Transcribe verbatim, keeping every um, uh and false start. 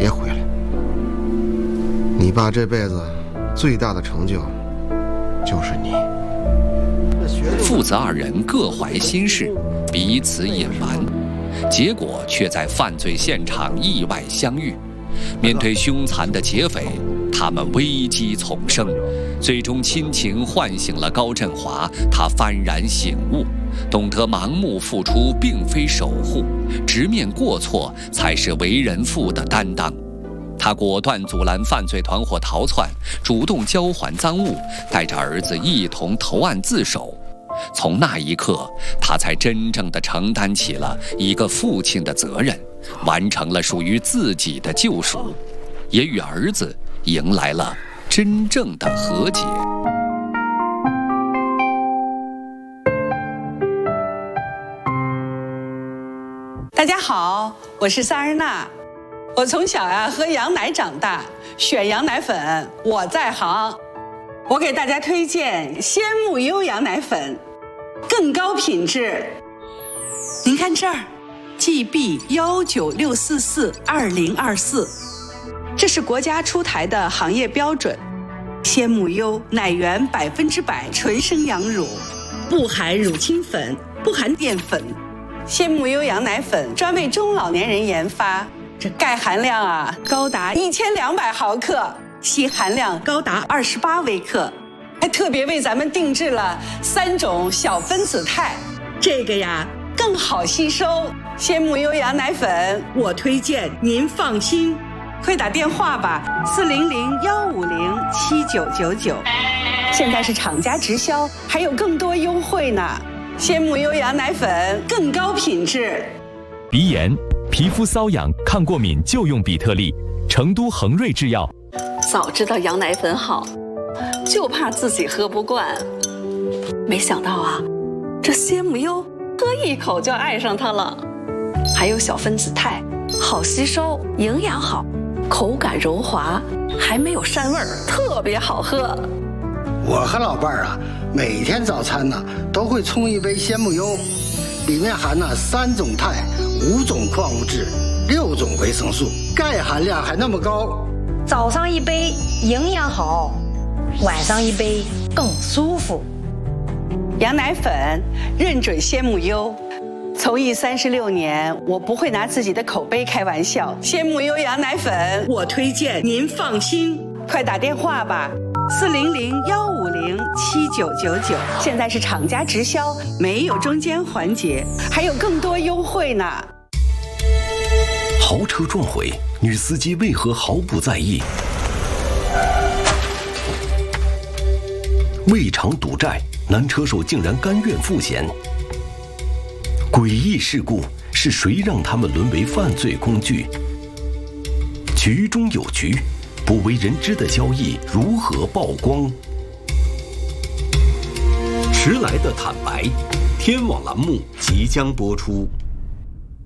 别回来。你爸这辈子最大的成就就是你。 父子二人各怀心事，彼此隐瞒，结果却在犯罪现场意外相遇。面对凶残的劫匪，他们危机丛生，最终亲情唤醒了高振华，他幡然醒悟，懂得盲目付出并非守护，直面过错才是为人父的担当。他果断阻拦犯罪团伙逃窜，主动交还赃物，带着儿子一同投案自首。从那一刻，他才真正地承担起了一个父亲的责任，完成了属于自己的救赎，也与儿子迎来了真正的和解。 大家好，我是萨日娜。我从小呀、啊、喝羊奶长大，选羊奶粉我在行。我给大家推荐鲜木优羊奶粉，更高品质。您看这儿 ，G B 一九六四四二零二四，这是国家出台的行业标准。鲜木优奶源百分之百纯生羊乳，不含乳清粉，不含淀粉。鲜木优羊奶粉专为中老年人研发。这钙含量啊高达一千两百毫克，硒含量高达二十八微克，还特别为咱们定制了三种小分子肽，这个呀更好吸收。鲜木优羊奶粉，我推荐您放心，快打电话吧，四零零幺五零七九九九。现在是厂家直销，还有更多优惠呢。鲜木优羊奶粉更高品质。 鼻炎、皮肤瘙痒、抗过敏就用比特利，成都恒瑞制药。 早知道羊奶粉好，就怕自己喝不惯。没想到啊，这鲜木优喝一口就爱上它了。还有小分子肽，好吸收，营养好，口感柔滑，还没有膻味儿，特别好喝。 我和老伴儿啊，每天早餐呢都会冲一杯鲜木优，里面含了三种肽、五种矿物质、六种维生素，钙含量还那么高。 早上一杯营养好，晚上一杯更舒服。 羊奶粉认准鲜木优，从艺三十六年，我不会拿自己的口碑开玩笑。鲜木优羊奶粉，我推荐您放心，快打电话吧。四零零幺五零七九九九，现在是厂家直销，没有中间环节，还有更多优惠呢。 豪车撞毁，女司机为何毫不在意？未偿赌债，男车手竟然甘愿付钱。诡异事故是谁让他们沦为犯罪工具？局中有局。不为人知的交易如何曝光？迟来的坦白，天网栏目即将播出。